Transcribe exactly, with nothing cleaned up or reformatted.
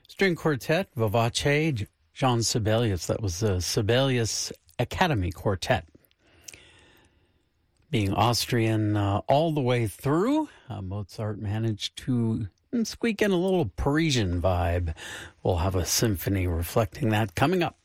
String Quartet, Vivace, Jean Sibelius. That was the Sibelius Academy Quartet. Being Austrian uh, all the way through, uh, Mozart managed to squeak in a little Parisian vibe. We'll have a symphony reflecting that coming up.